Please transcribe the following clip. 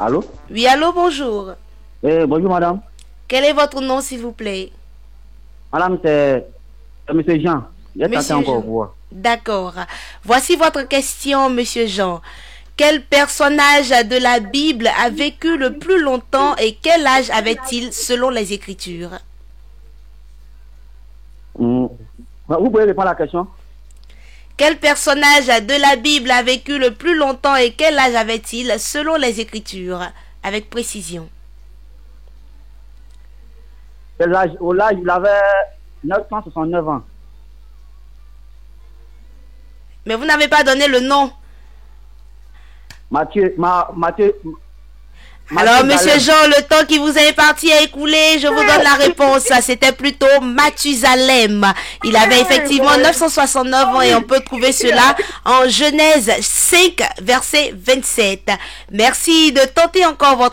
Allô? Oui, allô, bonjour. Bonjour madame. Quel est votre nom, s'il vous plaît? Madame, c'est Monsieur Jean. J'ai tenté Monsieur encore Jean. vous. D'accord. Voici votre question, Monsieur Jean. Quel personnage de la Bible a vécu le plus longtemps et quel âge avait-il selon les Écritures? Vous pouvez répondre à la question? Quel personnage de la Bible a vécu le plus longtemps et quel âge avait-il selon les Écritures? Avec précision. L'âge, il avait 969 ans. Mais vous n'avez pas donné le nom. Matthieu. Alors, Monsieur Jean, le temps qui vous est imparti est écoulé. Je vous donne la réponse. C'était plutôt Mathusalem. Il avait effectivement 969 ans et on peut trouver cela en Genèse 5, verset 27. Merci de tenter encore votre